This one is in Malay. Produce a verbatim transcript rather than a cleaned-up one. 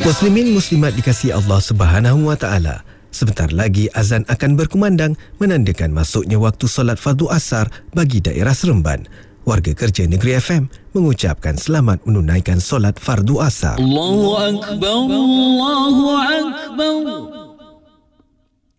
Muslimin muslimat dikasihi Allah Subhanahu wa taala. Sebentar lagi azan akan berkumandang menandakan masuknya waktu solat fardu asar bagi daerah Seremban. Warga kerja Negeri F M mengucapkan selamat menunaikan solat fardu asar. Allahu akbar, Allahu akbar.